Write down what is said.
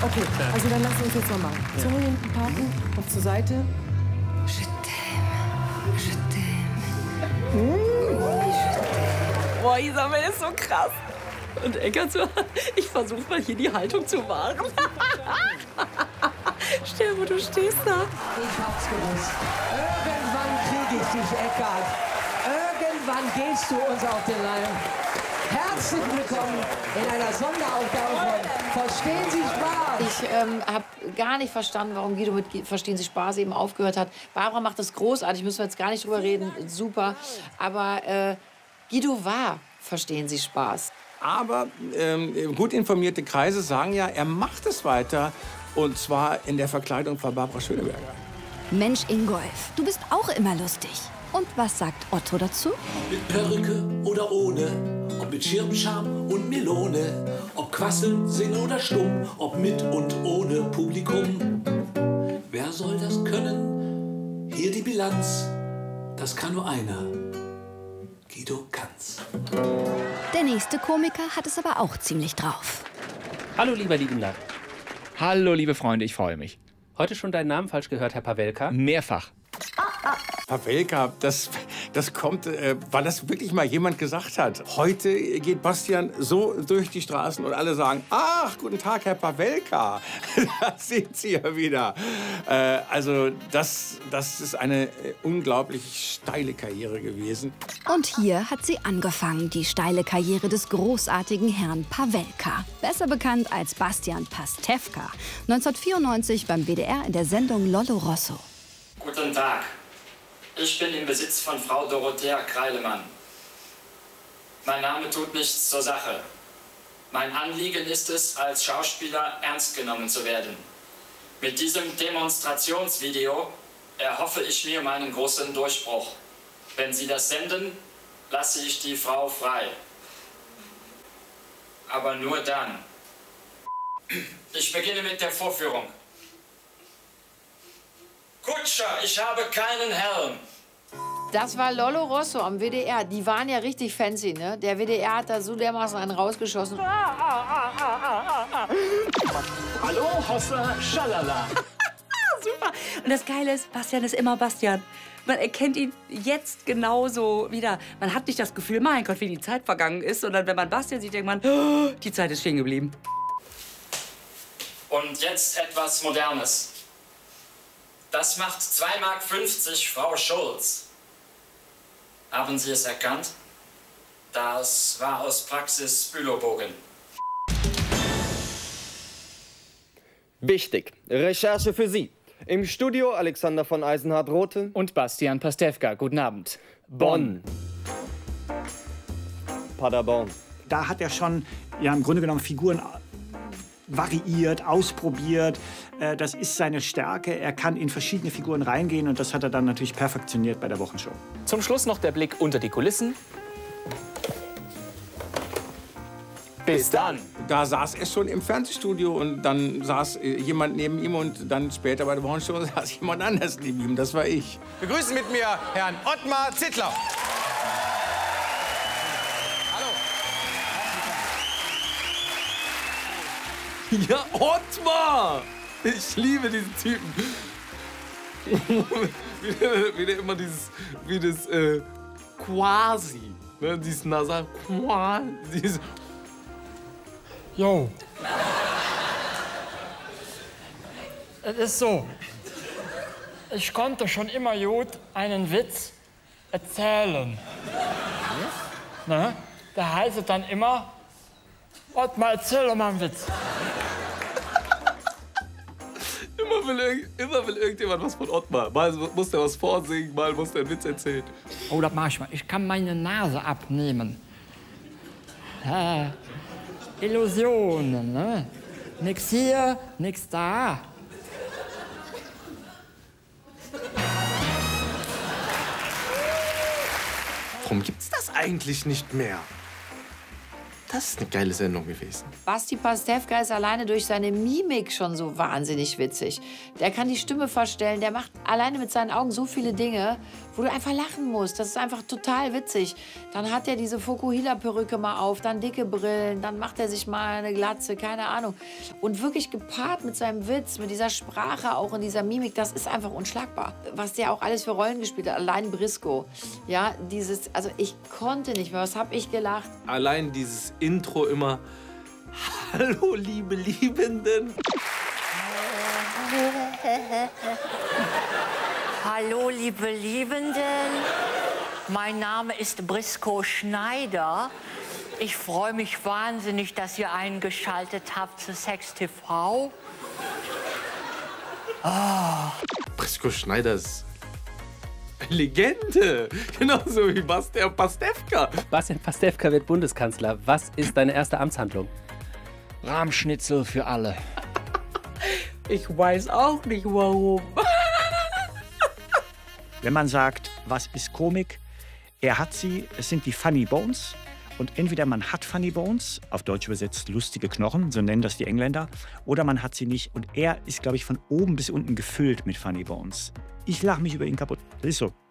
Okay, also dann lassen wir uns jetzt noch machen. Zunge hinten parken, Kopf zur Seite. Je t'aime, je t'aime. Boah, Isabel ist so krass. Und Eckart so, ich versuche mal hier die Haltung zu wahren. Stell dir vor, du stehst da. Ich hab's gewusst. Irgendwann krieg ich dich, Eckart. Irgendwann gehst du uns auf den Leim. Herzlich willkommen in einer Sonderausgabe von Verstehen Sie Spaß. Ich habe gar nicht verstanden, warum Guido mit Verstehen Sie Spaß eben aufgehört hat. Barbara macht das großartig, müssen wir jetzt gar nicht drüber reden, super. Aber Guido war Verstehen Sie Spaß. Aber gut informierte Kreise sagen ja, er macht es weiter. Und zwar in der Verkleidung von Barbara Schöneberger. Mensch, Ingolf, du bist auch immer lustig. Und was sagt Otto dazu? Mit Perücke oder ohne, ob mit Schirmscham und Melone, ob quasseln, singen oder stumm, ob mit und ohne Publikum. Wer soll das können? Hier die Bilanz, das kann nur einer. Guido kann's. Der nächste Komiker hat es aber auch ziemlich drauf. Hallo, lieber Liebender. Hallo, liebe Freunde, ich freue mich. Heute schon deinen Namen falsch gehört, Herr Pawelka? Mehrfach. Pawelka, das kommt, weil das wirklich mal jemand gesagt hat. Heute geht Bastian so durch die Straßen und alle sagen, ach, guten Tag, Herr Pawelka. Da sind Sie ja wieder. Also das ist eine unglaublich steile Karriere gewesen. Und hier hat sie angefangen, die steile Karriere des großartigen Herrn Pawelka. Besser bekannt als Bastian Pastewka. 1994 beim WDR in der Sendung Lollo Rosso. Guten Tag. Ich bin im Besitz von Frau Dorothea Kreilemann. Mein Name tut nichts zur Sache. Mein Anliegen ist es, als Schauspieler ernst genommen zu werden. Mit diesem Demonstrationsvideo erhoffe ich mir meinen großen Durchbruch. Wenn Sie das senden, lasse ich die Frau frei. Aber nur dann. Ich beginne mit der Vorführung. Kutscher, ich habe keinen Helm. Das war Lollo Rosso am WDR. Die waren ja richtig fancy, ne? Der WDR hat da so dermaßen einen rausgeschossen. Hallo, Hossa, schalala. Super. Und das Geile ist, Bastian ist immer Bastian. Man erkennt ihn jetzt genauso wieder. Man hat nicht das Gefühl, mein Gott, wie die Zeit vergangen ist, sondern wenn man Bastian sieht, denkt man, oh, die Zeit ist stehen geblieben. Und jetzt etwas Modernes. Das macht 2,50 Mark, Frau Schulz. Haben Sie es erkannt? Das war aus Praxis Bülowbogen. Wichtig. Recherche für Sie. Im Studio Alexander von Eisenhardt-Rothe und Bastian Pastewka. Guten Abend. Bonn. Paderborn. Da hat er schon ja, im Grunde genommen Figuren variiert, ausprobiert. Das ist seine Stärke. Er kann in verschiedene Figuren reingehen und das hat er dann natürlich perfektioniert bei der Wochenshow. Zum Schluss noch der Blick unter die Kulissen. Bis dann. Da saß er schon im Fernsehstudio und dann saß jemand neben ihm und dann später bei der Wochenshow saß jemand anders neben ihm. Das war ich. Begrüßen mit mir Herrn Ottmar Zittlau. Ja, Ottmar! Ich liebe diesen Typen. wie der immer dieses quasi, ne, dieses Nasal, dieses. Jo. Es ist so. Ich konnte schon immer gut einen Witz erzählen. Ne? Da heißt es dann immer, Ottmar, erzähl doch mal einen Witz. Immer will irgendjemand was von Ottmar. Mal muss der was vorsingen, mal muss der einen Witz erzählen. Oh, das mach ich mal. Ich kann meine Nase abnehmen. Ja, Illusionen, ne? Nix hier, nix da. Warum gibt's das eigentlich nicht mehr? Das ist eine geile Sendung gewesen. Basti Pastewka ist alleine durch seine Mimik schon so wahnsinnig witzig. Der kann die Stimme verstellen, der macht alleine mit seinen Augen so viele Dinge, wo du einfach lachen musst. Das ist einfach total witzig. Dann hat er diese Fukuhila-Perücke mal auf, dann dicke Brillen, dann macht er sich mal eine Glatze, keine Ahnung. Und wirklich gepaart mit seinem Witz, mit dieser Sprache auch und dieser Mimik, das ist einfach unschlagbar. Was der auch alles für Rollen gespielt hat, allein Briscoe. Ja, also ich konnte nicht mehr, was hab ich gelacht. Allein dieses Intro immer. Hallo, liebe Liebenden. Hallo, liebe Liebenden. Mein Name ist Briscoe Schneider. Ich freue mich wahnsinnig, dass ihr eingeschaltet habt zu Sex TV. Oh. Briscoe Schneider ist eine Legende. Genauso wie Bastian Pastewka. Bastian Pastewka wird Bundeskanzler. Was ist deine erste Amtshandlung? Rahmschnitzel für alle. Ich weiß auch nicht, warum. Wenn man sagt, was ist Komik? Er hat sie, es sind die Funny Bones. Und entweder man hat Funny Bones, auf Deutsch übersetzt lustige Knochen, so nennen das die Engländer, oder man hat sie nicht. Und er ist, glaube ich, von oben bis unten gefüllt mit Funny Bones. Ich lache mich über ihn kaputt. Das ist so.